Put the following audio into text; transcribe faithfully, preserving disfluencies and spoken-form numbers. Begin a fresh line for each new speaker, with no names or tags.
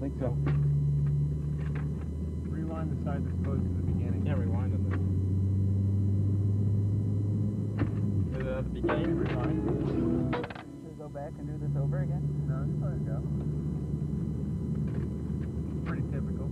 think so.
Rewind the side that's close to the beginning.
Can't rewind on this. Is it at the beginning?
Rewind.
Should we go back and do this over again?
No, just let it go. Pretty typical.